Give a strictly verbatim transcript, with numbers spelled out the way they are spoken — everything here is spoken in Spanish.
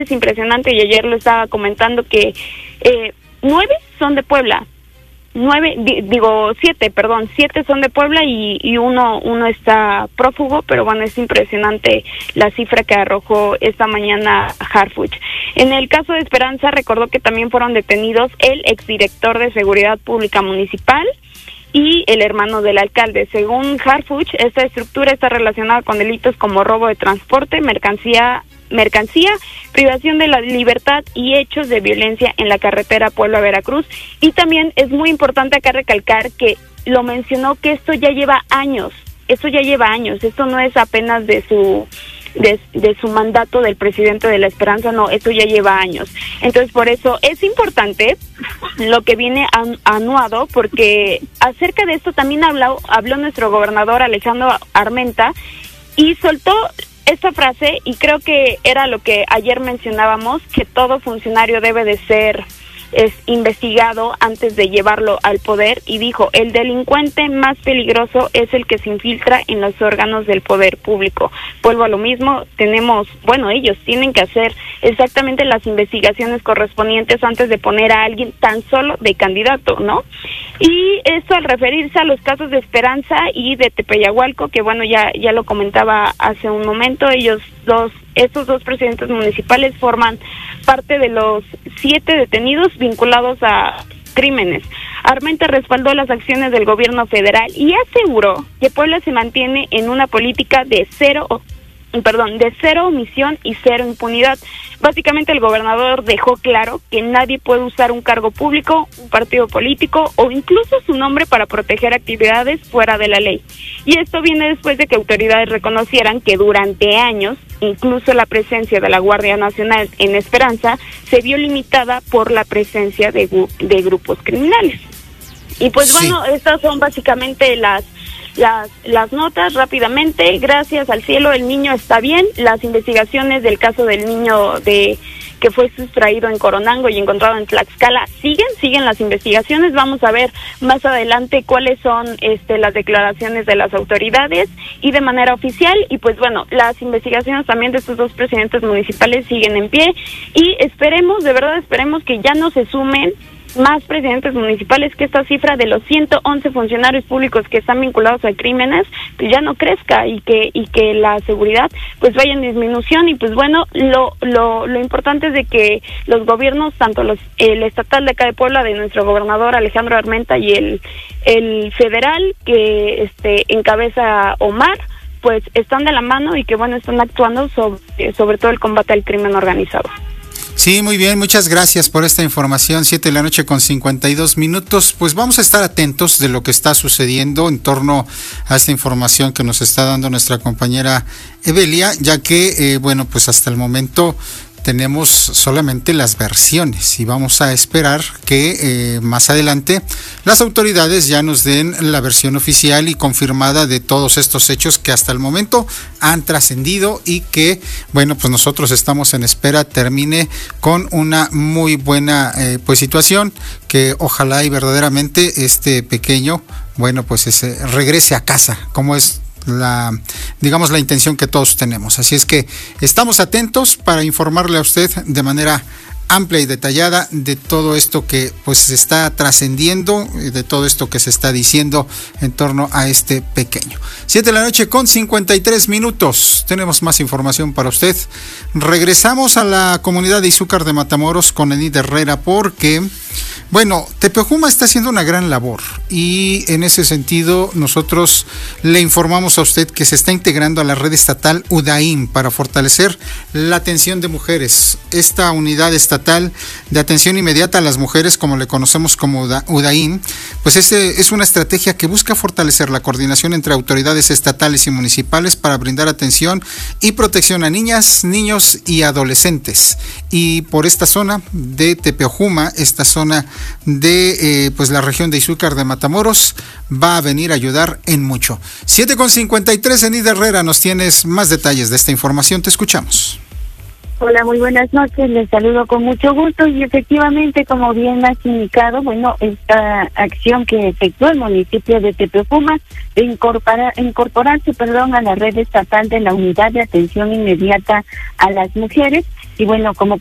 es impresionante, y ayer lo estaba comentando que eh, nueve son de Puebla. Nueve, di, digo siete, perdón, siete son de Puebla y, y uno uno está prófugo, pero bueno, es impresionante la cifra que arrojó esta mañana Harfuch. En el caso de Esperanza, recordó que también fueron detenidos el exdirector de Seguridad Pública Municipal y el hermano del alcalde. Según Harfuch, esta estructura está relacionada con delitos como robo de transporte, mercancía mercancía, privación de la libertad y hechos de violencia en la carretera Puebla-Veracruz. Y también es muy importante acá recalcar que lo mencionó que esto ya lleva años, esto ya lleva años, esto no es apenas de su de, de su mandato del presidente de la Esperanza, no, esto ya lleva años. Entonces, por eso es importante lo que viene anuado, porque acerca de esto también habló, habló nuestro gobernador Alejandro Armenta y soltó esta frase, y creo que era lo que ayer mencionábamos, que todo funcionario debe de ser es investigado antes de llevarlo al poder, y dijo: el delincuente más peligroso es el que se infiltra en los órganos del poder público. Vuelvo a lo mismo, tenemos, bueno, ellos tienen que hacer exactamente las investigaciones correspondientes antes de poner a alguien tan solo de candidato, ¿no? Y esto al referirse a los casos de Esperanza y de Tepeyahualco, que bueno, ya ya lo comentaba hace un momento, ellos dos, estos dos presidentes municipales forman parte de los siete detenidos vinculados a crímenes. Armenta respaldó las acciones del gobierno federal y aseguró que Puebla se mantiene en una política de cero perdón, de cero omisión y cero impunidad. Básicamente el gobernador dejó claro que nadie puede usar un cargo público, un partido político o incluso su nombre para proteger actividades fuera de la ley. Y esto viene después de que autoridades reconocieran que durante años, incluso la presencia de la Guardia Nacional en Esperanza se vio limitada por la presencia de, de grupos criminales. Y pues sí. Bueno, estas son básicamente las Las, las notas rápidamente. Gracias al cielo el niño está bien. Las investigaciones del caso del niño de que fue sustraído en Coronango y encontrado en Tlaxcala siguen, siguen las investigaciones. Vamos a ver más adelante cuáles son este las declaraciones de las autoridades y de manera oficial. Y pues bueno, las investigaciones también de estos dos presidentes municipales siguen en pie, y esperemos, de verdad esperemos que ya no se sumen más presidentes municipales, que esta cifra de los ciento once funcionarios públicos que están vinculados a crímenes pues ya no crezca, y que y que la seguridad pues vaya en disminución. Y pues bueno, lo lo lo importante es de que los gobiernos, tanto los el estatal de acá de Puebla de nuestro gobernador Alejandro Armenta y el el federal que este encabeza Omar, pues están de la mano, y que bueno, están actuando sobre sobre todo el combate al crimen organizado. Sí, muy bien, muchas gracias por esta información. Siete de la noche con cincuenta y dos minutos. Pues vamos a estar atentos de lo que está sucediendo en torno a esta información que nos está dando nuestra compañera Evelia, ya que, eh, bueno, pues hasta el momento tenemos solamente las versiones, y vamos a esperar que eh, más adelante las autoridades ya nos den la versión oficial y confirmada de todos estos hechos que hasta el momento han trascendido, y que, bueno, pues nosotros estamos en espera termine con una muy buena eh, pues situación, que ojalá y verdaderamente este pequeño, bueno, pues ese, regrese a casa, como es la, digamos, la intención que todos tenemos. Así es que estamos atentos para informarle a usted de manera amplia y detallada de todo esto que pues se está trascendiendo, de todo esto que se está diciendo en torno a este pequeño. Siete de la noche con cincuenta y tres minutos. Tenemos más información para usted. Regresamos a la comunidad de Izúcar de Matamoros con Enid Herrera, porque, bueno, Tepejuma está haciendo una gran labor, y en ese sentido nosotros le informamos a usted que se está integrando a la red estatal UDAIM para fortalecer la atención de mujeres. Esta unidad estatal de atención inmediata a las mujeres, como le conocemos como UDAIM, pues este es una estrategia que busca fortalecer la coordinación entre autoridades estatales y municipales para brindar atención y protección a niñas, niños y adolescentes. Y por esta zona de Tepejuma, esta zona de eh, pues la región de Izúcar de Matamoros, va a venir a ayudar en mucho. siete con cincuenta y tres, Enid Herrera, nos tienes más detalles de esta información, te escuchamos. Hola, muy buenas noches, les saludo con mucho gusto, y efectivamente, como bien has indicado, bueno, esta acción que efectuó el municipio de Tepejuma de incorporar, incorporarse, perdón, a la red estatal de la unidad de atención inmediata a las mujeres, y bueno, como